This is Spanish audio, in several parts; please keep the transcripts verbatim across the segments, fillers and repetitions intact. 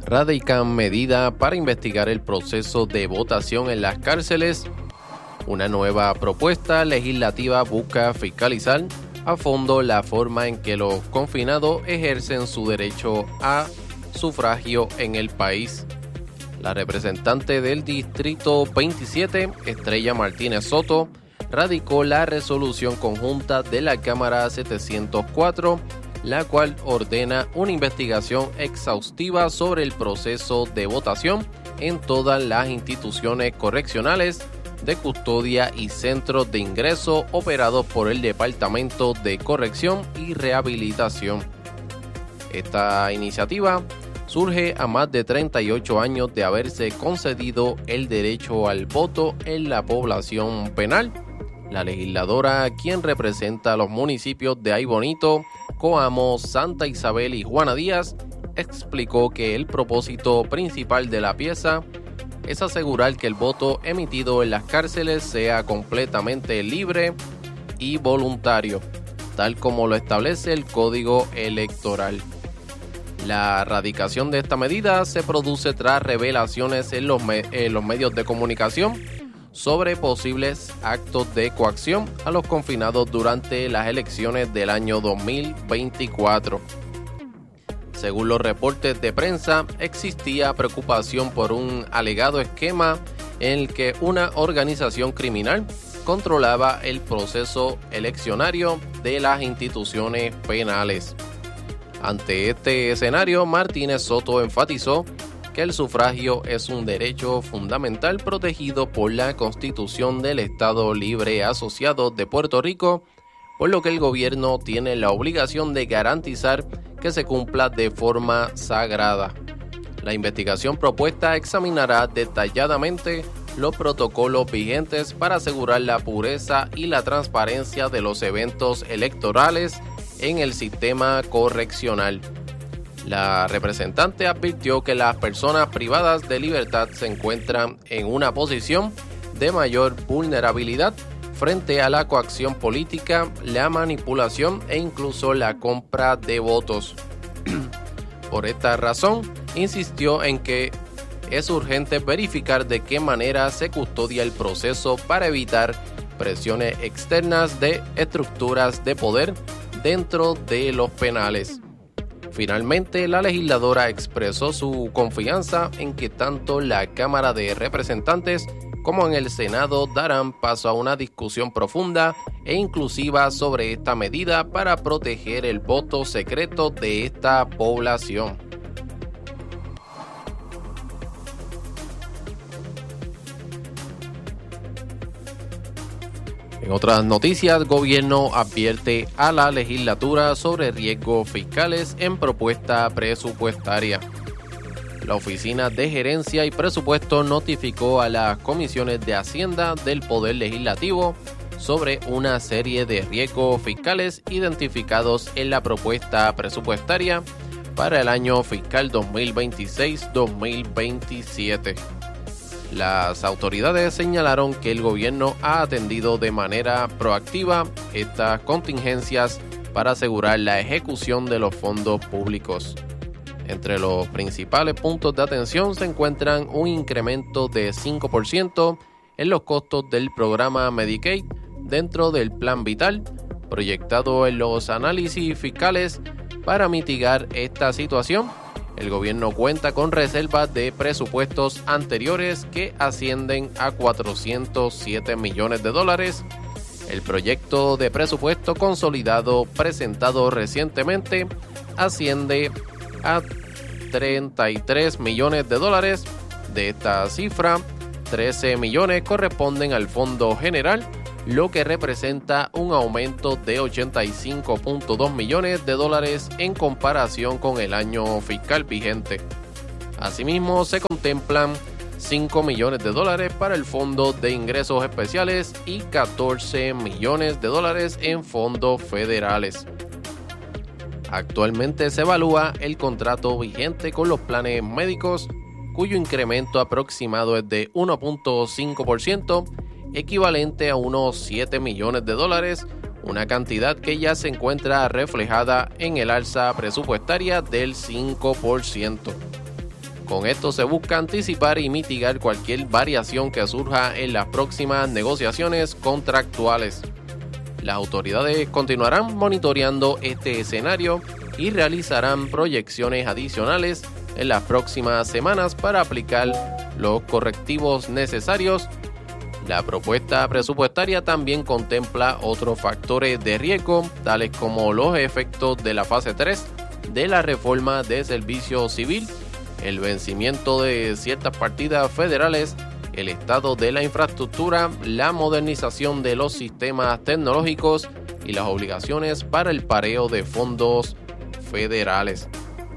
radican medida para investigar el proceso de votación en las cárceles. Una nueva propuesta legislativa busca fiscalizar a fondo la forma en que los confinados ejercen su derecho a sufragio en el país. La representante del Distrito veintisiete, Estrella Martínez Soto, radicó la resolución conjunta de la Cámara setecientos cuatro, la cual ordena una investigación exhaustiva sobre el proceso de votación en todas las instituciones correccionales de custodia y centros de ingreso operados por el Departamento de Corrección y Rehabilitación. Esta iniciativa surge a más de treinta y ocho años de haberse concedido el derecho al voto en la población penal. La legisladora, quien representa a los municipios de Aybonito, Coamo, Santa Isabel y Juana Díaz, explicó que el propósito principal de la pieza es asegurar que el voto emitido en las cárceles sea completamente libre y voluntario, tal como lo establece el Código Electoral. La radicación de esta medida se produce tras revelaciones en los, me- en los medios de comunicación sobre posibles actos de coacción a los confinados durante las elecciones del año dos mil veinticuatro. Según los reportes de prensa, existía preocupación por un alegado esquema en el que una organización criminal controlaba el proceso eleccionario de las instituciones penales. Ante este escenario, Martínez Soto enfatizó que el sufragio es un derecho fundamental protegido por la Constitución del Estado Libre Asociado de Puerto Rico, por lo que el gobierno tiene la obligación de garantizar que se cumpla de forma sagrada. La investigación propuesta examinará detalladamente los protocolos vigentes para asegurar la pureza y la transparencia de los eventos electorales en el sistema correccional. La representante advirtió que las personas privadas de libertad se encuentran en una posición de mayor vulnerabilidad frente a la coacción política, la manipulación e incluso la compra de votos. Por esta razón, insistió en que es urgente verificar de qué manera se custodia el proceso para evitar presiones externas de estructuras de poder dentro de los penales. Finalmente, la legisladora expresó su confianza en que tanto la Cámara de Representantes como en el Senado darán paso a una discusión profunda e inclusiva sobre esta medida para proteger el voto secreto de esta población. En otras noticias, gobierno advierte a la legislatura sobre riesgos fiscales en propuesta presupuestaria. La Oficina de Gerencia y Presupuesto notificó a las comisiones de Hacienda del Poder Legislativo sobre una serie de riesgos fiscales identificados en la propuesta presupuestaria para el año fiscal dos mil veintiséis dos mil veintisiete. Las autoridades señalaron que el gobierno ha atendido de manera proactiva estas contingencias para asegurar la ejecución de los fondos públicos. Entre los principales puntos de atención se encuentran un incremento de cinco por ciento en los costos del programa Medicaid dentro del Plan Vital, proyectado en los análisis fiscales para mitigar esta situación. El gobierno cuenta con reservas de presupuestos anteriores que ascienden a cuatrocientos siete millones de dólares. El proyecto de presupuesto consolidado presentado recientemente asciende a treinta y tres millones de dólares. De esta cifra, trece millones corresponden al Fondo General, lo que representa un aumento de ochenta y cinco punto dos millones de dólares en comparación con el año fiscal vigente. Asimismo, se contemplan cinco millones de dólares para el Fondo de Ingresos Especiales y catorce millones de dólares en fondos federales. Actualmente se evalúa el contrato vigente con los planes médicos, cuyo incremento aproximado es de uno punto cinco por ciento, equivalente a unos siete millones de dólares, una cantidad que ya se encuentra reflejada en el alza presupuestaria del cinco por ciento. Con esto se busca anticipar y mitigar cualquier variación que surja en las próximas negociaciones contractuales. Las autoridades continuarán monitoreando este escenario y realizarán proyecciones adicionales en las próximas semanas para aplicar los correctivos necesarios. La propuesta presupuestaria también contempla otros factores de riesgo, tales como los efectos de la fase tres de la reforma de servicio civil, el vencimiento de ciertas partidas federales, el estado de la infraestructura, la modernización de los sistemas tecnológicos y las obligaciones para el pareo de fondos federales.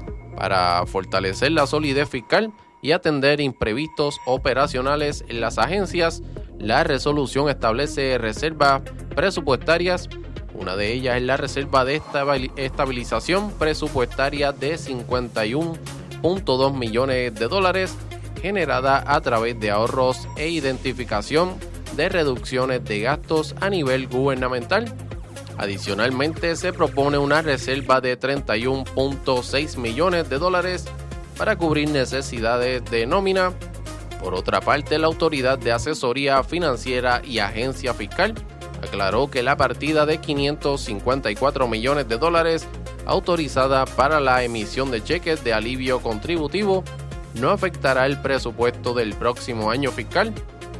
Para fortalecer la solidez fiscal y atender imprevistos operacionales en las agencias, la resolución establece reservas presupuestarias. Una de ellas es la reserva de estabilización presupuestaria de cincuenta y uno punto dos millones de dólares, generada a través de ahorros e identificación de reducciones de gastos a nivel gubernamental. Adicionalmente, se propone una reserva de treinta y uno punto seis millones de dólares para cubrir necesidades de nómina. Por otra parte, la Autoridad de Asesoría Financiera y Agencia Fiscal aclaró que la partida de quinientos cincuenta y cuatro millones de dólares autorizada para la emisión de cheques de alivio contributivo no afectará el presupuesto del próximo año fiscal,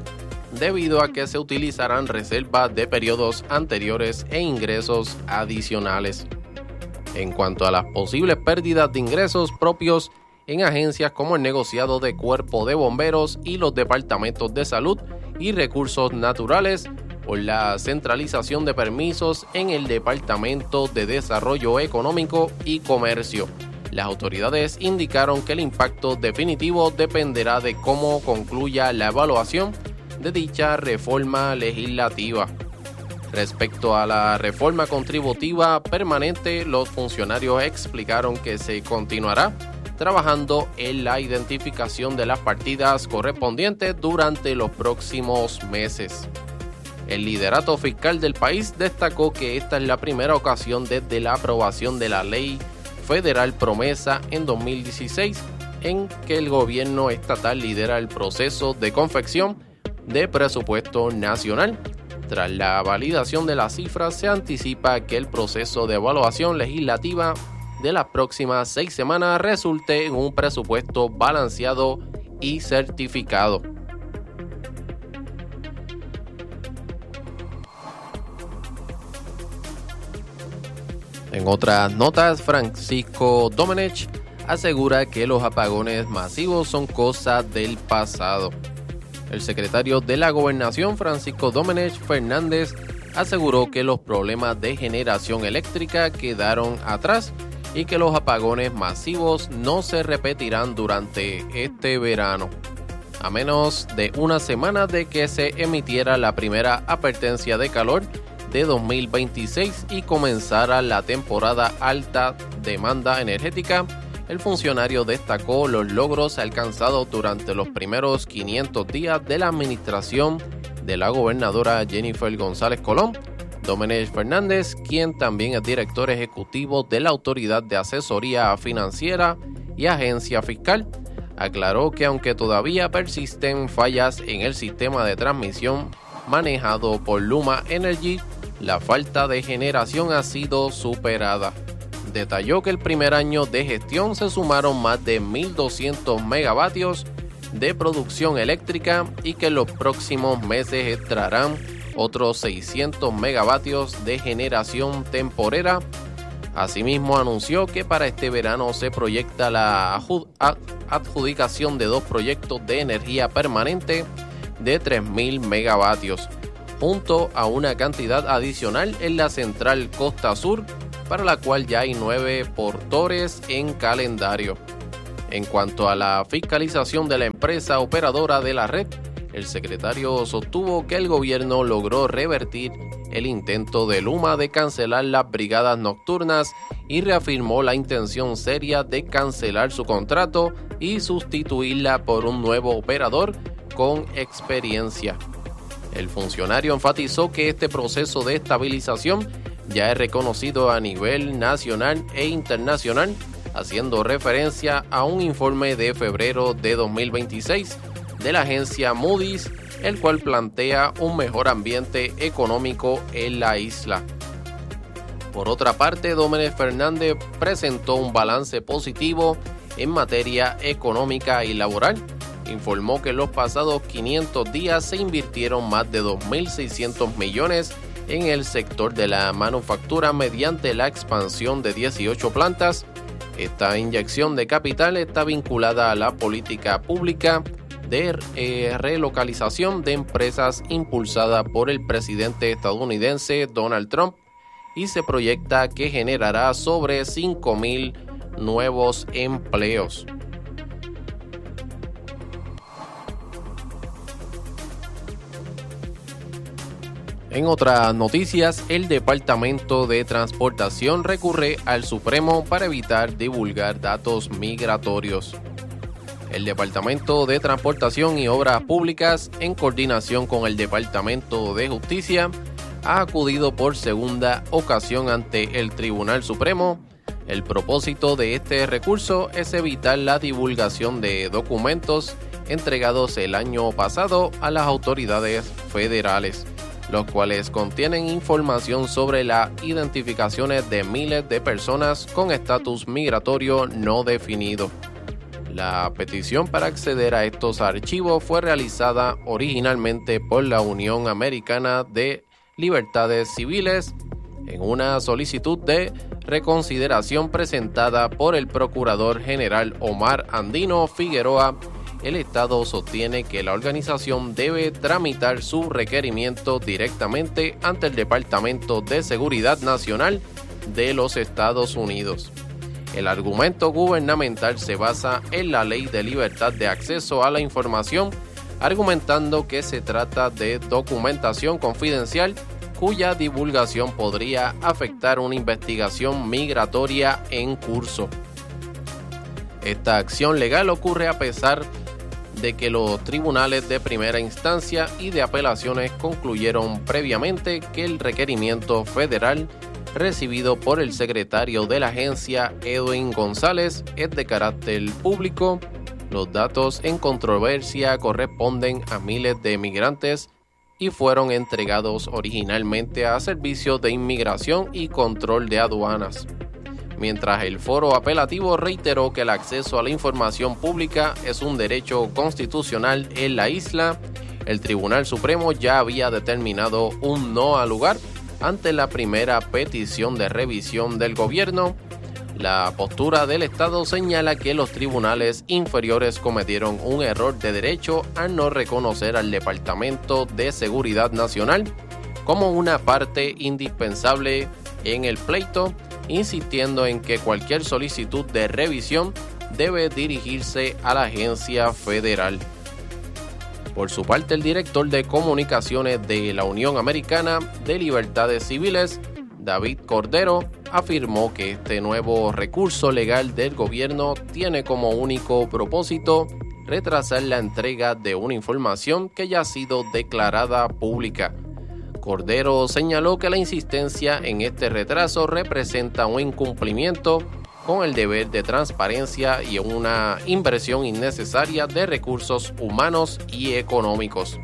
debido a que se utilizarán reservas de periodos anteriores e ingresos adicionales. En cuanto a las posibles pérdidas de ingresos propios en agencias como el negociado de Cuerpo de Bomberos y los departamentos de salud y recursos naturales, por la centralización de permisos en el Departamento de Desarrollo Económico y Comercio. Las autoridades indicaron que el impacto definitivo dependerá de cómo concluya la evaluación de dicha reforma legislativa. Respecto a la reforma contributiva permanente, los funcionarios explicaron que se continuará trabajando en la identificación de las partidas correspondientes durante los próximos meses. El liderato fiscal del país destacó que esta es la primera ocasión desde la aprobación de la Ley Federal Promesa en dos mil dieciséis en que el gobierno estatal lidera el proceso de confección de presupuesto nacional. Tras la validación de las cifras, se anticipa que el proceso de evaluación legislativa de las próximas seis semanas resulte en un presupuesto balanceado y certificado. En otras notas, Francisco Domenech asegura que los apagones masivos son cosas del pasado. El secretario de la Gobernación, Francisco Domenech Fernández, aseguró que los problemas de generación eléctrica quedaron atrás y que los apagones masivos no se repetirán durante este verano, a menos de una semana de que se emitiera la primera advertencia de calor de dos mil veintiséis y comenzara la temporada alta demanda energética. El funcionario destacó los logros alcanzados durante los primeros quinientos días de la administración de la gobernadora Jennifer González Colón. Domenech Fernández, quien también es director ejecutivo de la Autoridad de Asesoría Financiera y Agencia Fiscal, aclaró que aunque todavía persisten fallas en el sistema de transmisión manejado por Luma Energy, la falta de generación ha sido superada. Detalló que el primer año de gestión se sumaron más de mil doscientos megavatios de producción eléctrica y que en los próximos meses entrarán otros seiscientos megavatios de generación temporera. Asimismo, anunció que para este verano se proyecta la adjudicación de dos proyectos de energía permanente de tres mil megavatios, junto a una cantidad adicional en la central Costa Sur, para la cual ya hay nueve portores en calendario. En cuanto a la fiscalización de la empresa operadora de la red, el secretario sostuvo que el gobierno logró revertir el intento de Luma de cancelar las brigadas nocturnas y reafirmó la intención seria de cancelar su contrato y sustituirla por un nuevo operador con experiencia. El funcionario enfatizó que este proceso de estabilización ya es reconocido a nivel nacional e internacional haciendo referencia a un informe de febrero de dos mil veintiséis de la agencia Moody's, el cual plantea un mejor ambiente económico en la isla. Por otra parte, Domínguez Fernández presentó un balance positivo en materia económica y laboral. Informó que en los pasados quinientos días se invirtieron más de dos mil seiscientos millones en el sector de la manufactura mediante la expansión de dieciocho plantas. Esta inyección de capital está vinculada a la política pública de eh, relocalización de empresas impulsada por el presidente estadounidense Donald Trump y se proyecta que generará sobre cinco mil nuevos empleos. En otras noticias, el Departamento de Transportación recurre al Supremo para evitar divulgar datos migratorios. El Departamento de Transportación y Obras Públicas, en coordinación con el Departamento de Justicia, ha acudido por segunda ocasión ante el Tribunal Supremo. El propósito de este recurso es evitar la divulgación de documentos entregados el año pasado a las autoridades federales, los cuales contienen información sobre las identificaciones de miles de personas con estatus migratorio no definido. La petición para acceder a estos archivos fue realizada originalmente por la Unión Americana de Libertades Civiles en una solicitud de reconsideración presentada por el Procurador General Omar Andino Figueroa. El Estado sostiene que la organización debe tramitar su requerimiento directamente ante el Departamento de Seguridad Nacional de los Estados Unidos. El argumento gubernamental se basa en la Ley de Libertad de Acceso a la Información, argumentando que se trata de documentación confidencial cuya divulgación podría afectar una investigación migratoria en curso. Esta acción legal ocurre a pesar de que los tribunales de primera instancia y de apelaciones concluyeron previamente que el requerimiento federal recibido por el secretario de la agencia, Edwin González, es de carácter público. Los datos en controversia corresponden a miles de migrantes y fueron entregados originalmente a servicios de inmigración y control de aduanas. Mientras el foro apelativo reiteró que el acceso a la información pública es un derecho constitucional en la isla, el Tribunal Supremo ya había determinado un no al lugar ante la primera petición de revisión del gobierno. La postura del Estado señala que los tribunales inferiores cometieron un error de derecho al no reconocer al Departamento de Seguridad Nacional como una parte indispensable en el pleito, insistiendo en que cualquier solicitud de revisión debe dirigirse a la agencia federal. Por su parte, el director de comunicaciones de la Unión Americana de Libertades Civiles, David Cordero, afirmó que este nuevo recurso legal del gobierno tiene como único propósito retrasar la entrega de una información que ya ha sido declarada pública. Cordero señaló que la insistencia en este retraso representa un incumplimiento con el deber de transparencia y una inversión innecesaria de recursos humanos y económicos.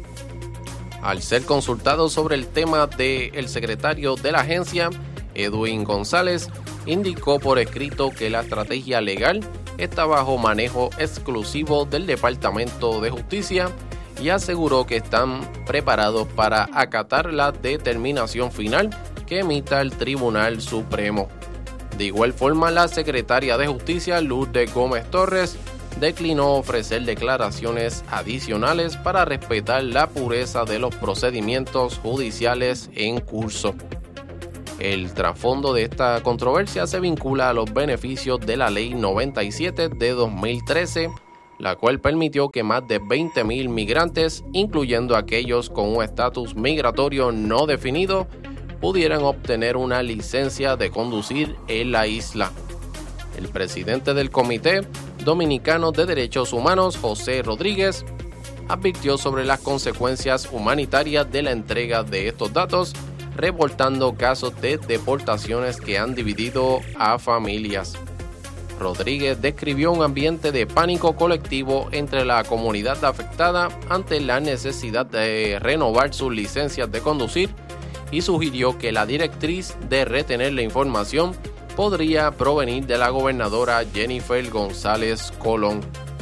Al ser consultado sobre el tema del secretario de la agencia, Edwin González, indicó por escrito que la estrategia legal está bajo manejo exclusivo del Departamento de Justicia y aseguró que están preparados para acatar la determinación final que emita el Tribunal Supremo. De igual forma, la secretaria de Justicia, Lourdes Gómez Torres, declinó ofrecer declaraciones adicionales para respetar la pureza de los procedimientos judiciales en curso. El trasfondo de esta controversia se vincula a los beneficios de la Ley noventa y siete de dos mil trece, la cual permitió que más de veinte mil migrantes, incluyendo aquellos con un estatus migratorio no definido, pudieran obtener una licencia de conducir en la isla. El presidente del Comité Dominicano de Derechos Humanos, José Rodríguez, advirtió sobre las consecuencias humanitarias de la entrega de estos datos, reportando casos de deportaciones que han dividido a familias. Rodríguez describió un ambiente de pánico colectivo entre la comunidad afectada ante la necesidad de renovar sus licencias de conducir y sugirió que la directriz de retener la información podría provenir de la gobernadora Jennifer González Colón.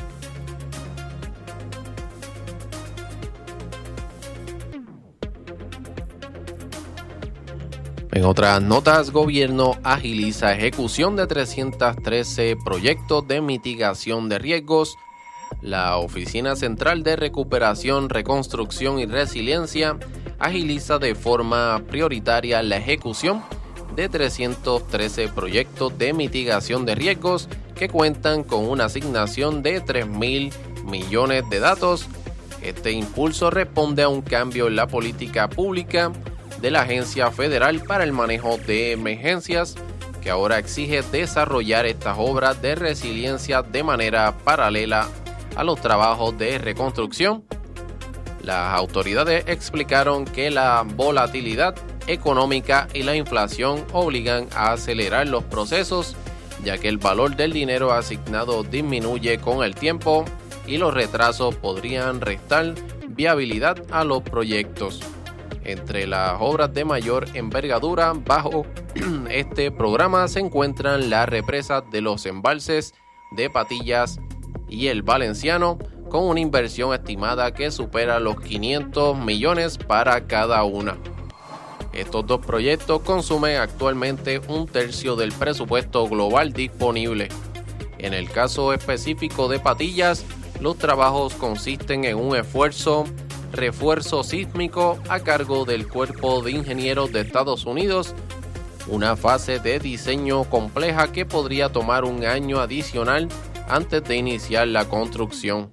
En otras notas, gobierno agiliza ejecución de trescientos trece proyectos de mitigación de riesgos. La Oficina Central de Recuperación, Reconstrucción y Resiliencia agiliza de forma prioritaria la ejecución de trescientos trece proyectos de mitigación de riesgos que cuentan con una asignación de tres mil millones de datos. Este impulso responde a un cambio en la política pública de la Agencia Federal para el Manejo de Emergencias, que ahora exige desarrollar estas obras de resiliencia de manera paralela a los trabajos de reconstrucción. Las autoridades explicaron que la volatilidad económica y la inflación obligan a acelerar los procesos, ya que el valor del dinero asignado disminuye con el tiempo y los retrasos podrían restar viabilidad a los proyectos. Entre las obras de mayor envergadura bajo este programa se encuentran las represas de los embalses de Patillas y el Valenciano, con una inversión estimada que supera los quinientos millones para cada una. Estos dos proyectos consumen actualmente un tercio del presupuesto global disponible. En el caso específico de Patillas, los trabajos consisten en un esfuerzo refuerzo sísmico a cargo del Cuerpo de Ingenieros de Estados Unidos, una fase de diseño compleja que podría tomar un año adicional antes de iniciar la construcción.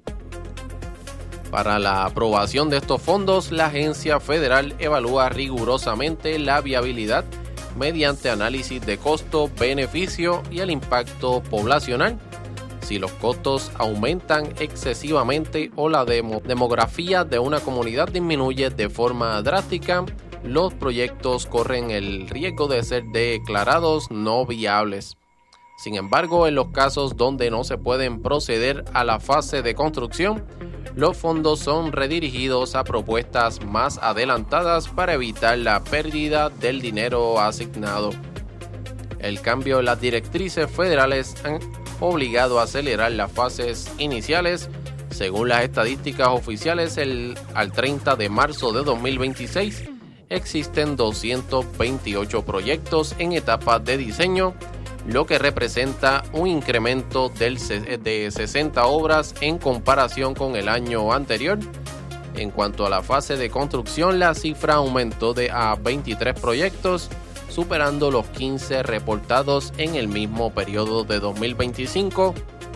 Para la aprobación de estos fondos, la agencia federal evalúa rigurosamente la viabilidad mediante análisis de costo-beneficio y el impacto poblacional. Si los costos aumentan excesivamente o la demo- demografía de una comunidad disminuye de forma drástica, los proyectos corren el riesgo de ser declarados no viables. Sin embargo, en los casos donde no se pueden proceder a la fase de construcción, los fondos son redirigidos a propuestas más adelantadas para evitar la pérdida del dinero asignado. El cambio en las directrices federales han obligado a acelerar las fases iniciales. Según las estadísticas oficiales, el, al treinta de marzo de dos mil veintiséis existen doscientos veintiocho proyectos en etapas de diseño, lo que representa un incremento del, de sesenta obras en comparación con el año anterior. En cuanto a la fase de construcción, la cifra aumentó de a veintitrés proyectos, superando los quince reportados en el mismo periodo de dos mil veinticinco.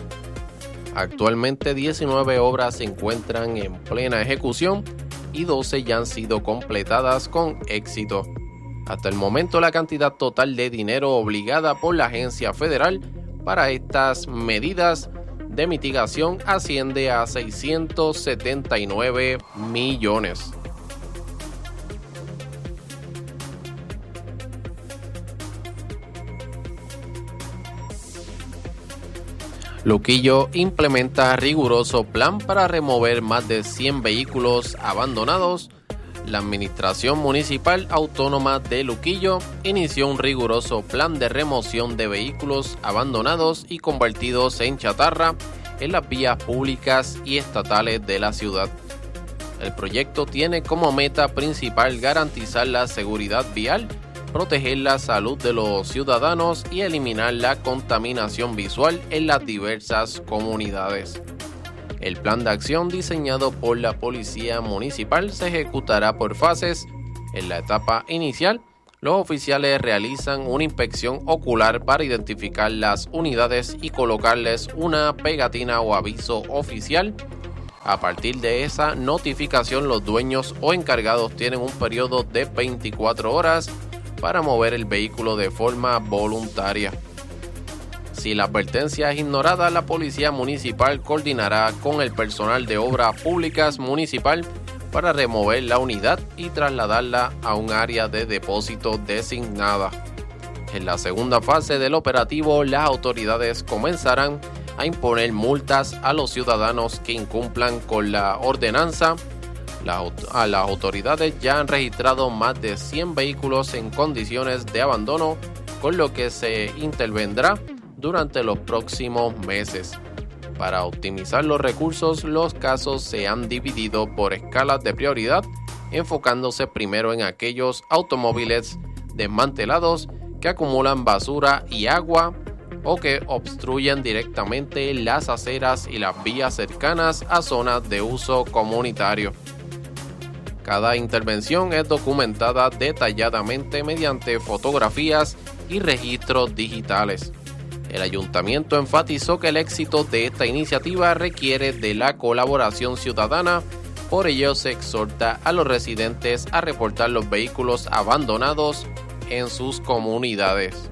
Actualmente diecinueve obras se encuentran en plena ejecución y doce ya han sido completadas con éxito. Hasta el momento, la cantidad total de dinero obligada por la agencia federal para estas medidas de mitigación asciende a seiscientos setenta y nueve millones. Luquillo implementa riguroso plan para remover más de cien vehículos abandonados. La Administración Municipal Autónoma de Luquillo inició un riguroso plan de remoción de vehículos abandonados y convertidos en chatarra en las vías públicas y estatales de la ciudad. El proyecto tiene como meta principal garantizar la seguridad vial, proteger la salud de los ciudadanos y eliminar la contaminación visual en las diversas comunidades. El plan de acción diseñado por la Policía Municipal se ejecutará por fases. En la etapa inicial, los oficiales realizan una inspección ocular para identificar las unidades y colocarles una pegatina o aviso oficial. A partir de esa notificación, los dueños o encargados tienen un periodo de veinticuatro horas para mover el vehículo de forma voluntaria. Si la advertencia es ignorada, la Policía Municipal coordinará con el personal de Obras Públicas Municipal para remover la unidad y trasladarla a un área de depósito designada. En la segunda fase del operativo, las autoridades comenzarán a imponer multas a los ciudadanos que incumplan con la ordenanza. Las, a las autoridades ya han registrado más de cien vehículos en condiciones de abandono, con lo que se intervendrá durante los próximos meses. Para optimizar los recursos, los casos se han dividido por escalas de prioridad, enfocándose primero en aquellos automóviles desmantelados que acumulan basura y agua o que obstruyen directamente las aceras y las vías cercanas a zonas de uso comunitario. Cada intervención es documentada detalladamente mediante fotografías y registros digitales. El ayuntamiento enfatizó que el éxito de esta iniciativa requiere de la colaboración ciudadana, por ello se exhorta a los residentes a reportar los vehículos abandonados en sus comunidades.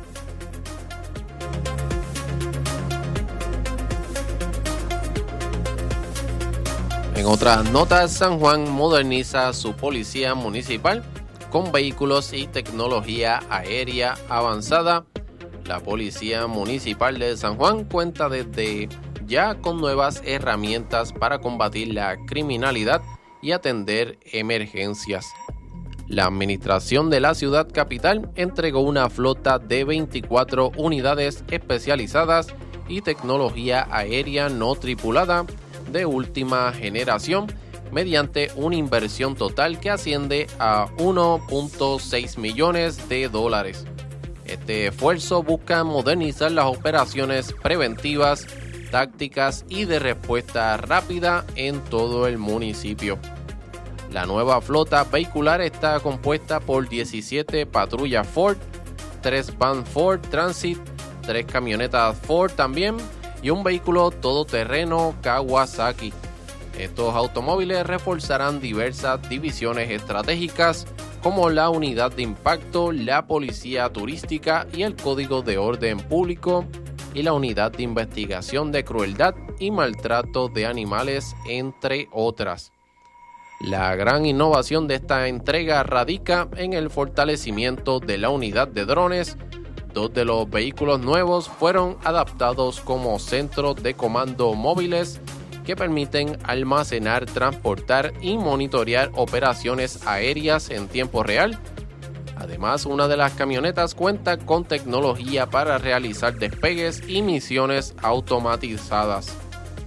En otras notas, San Juan moderniza su policía municipal con vehículos y tecnología aérea avanzada. La Policía Municipal de San Juan cuenta desde ya con nuevas herramientas para combatir la criminalidad y atender emergencias. La administración de la ciudad capital entregó una flota de veinticuatro unidades especializadas y tecnología aérea no tripulada de última generación mediante una inversión total que asciende a uno punto seis millones de dólares. Este esfuerzo busca modernizar las operaciones preventivas, tácticas y de respuesta rápida en todo el municipio. La nueva flota vehicular está compuesta por diecisiete patrullas Ford, tres vans Ford Transit, tres camionetas Ford también y un vehículo todoterreno Kawasaki. Estos automóviles reforzarán diversas divisiones estratégicas como la unidad de impacto, la policía turística y el código de orden público y la unidad de investigación de crueldad y maltrato de animales, entre otras. La gran innovación de esta entrega radica en el fortalecimiento de la unidad de drones. Dos de los vehículos nuevos fueron adaptados como centros de comando móviles que permiten almacenar, transportar y monitorear operaciones aéreas en tiempo real. Además, una de las camionetas cuenta con tecnología para realizar despegues y misiones automatizadas.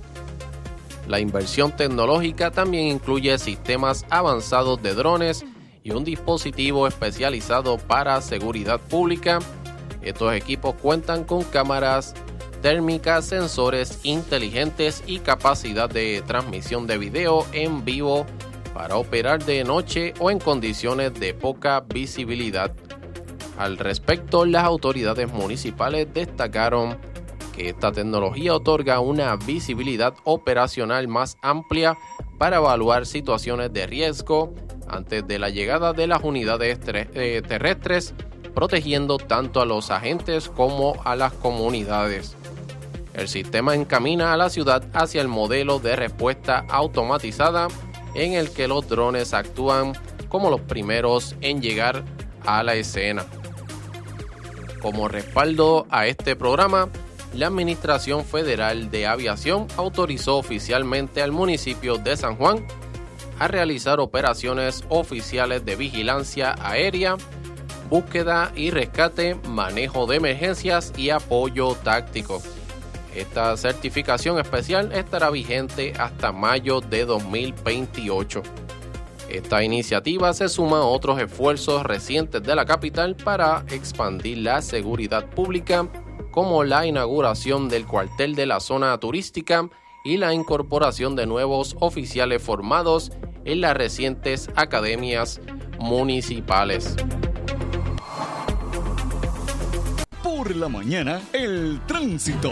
La inversión tecnológica también incluye sistemas avanzados de drones y un dispositivo especializado para seguridad pública. Estos equipos cuentan con cámaras térmicas, sensores inteligentes y capacidad de transmisión de video en vivo para operar de noche o en condiciones de poca visibilidad. Al respecto, las autoridades municipales destacaron que esta tecnología otorga una visibilidad operacional más amplia para evaluar situaciones de riesgo antes de la llegada de las unidades terrestres, protegiendo tanto a los agentes como a las comunidades. El sistema encamina a la ciudad hacia el modelo de respuesta automatizada en el que los drones actúan como los primeros en llegar a la escena. Como respaldo a este programa, la Administración Federal de Aviación autorizó oficialmente al municipio de San Juan a realizar operaciones oficiales de vigilancia aérea, búsqueda y rescate, manejo de emergencias y apoyo táctico. Esta certificación especial estará vigente hasta mayo de dos mil veintiocho. Esta iniciativa se suma a otros esfuerzos recientes de la capital para expandir la seguridad pública, como la inauguración del cuartel de la zona turística y la incorporación de nuevos oficiales formados en las recientes academias municipales. Por la mañana, el tránsito.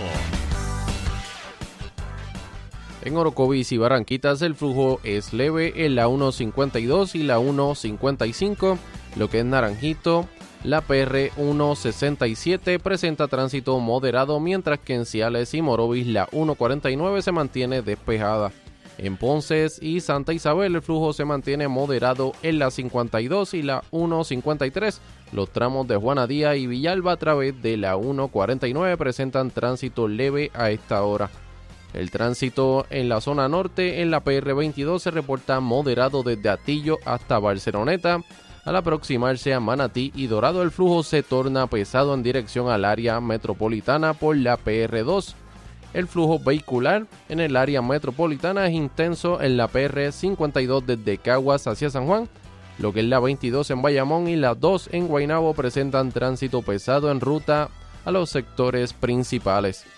En Orocovis y Barranquitas el flujo es leve en la uno cincuenta y dos y la uno cincuenta y cinco, lo que es Naranjito. La P R ciento sesenta y siete presenta tránsito moderado, mientras que en Ciales y Morovis la ciento cuarenta y nueve se mantiene despejada. En Ponce y Santa Isabel el flujo se mantiene moderado en la cincuenta y dos y la ciento cincuenta y tres, Los tramos de Juana Díaz y Villalba a través de la ciento cuarenta y nueve presentan tránsito leve a esta hora. El tránsito en la zona norte en la P R veintidós se reporta moderado desde Atillo hasta Barceloneta. Al aproximarse a Manatí y Dorado, el flujo se torna pesado en dirección al área metropolitana por la P R dos. El flujo vehicular en el área metropolitana es intenso en la P R cincuenta y dos desde Caguas hacia San Juan. Lo que es la veintidós en Bayamón y la dos en Guaynabo presentan tránsito pesado en ruta a los sectores principales.